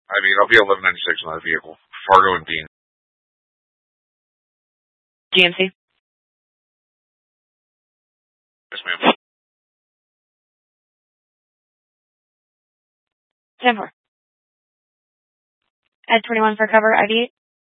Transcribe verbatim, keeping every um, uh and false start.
I mean, I'll be eleven ninety-six on that vehicle. Fargo and Bean. G M C. Yes, ma'am. ten four. At twenty-one for cover, I V eight.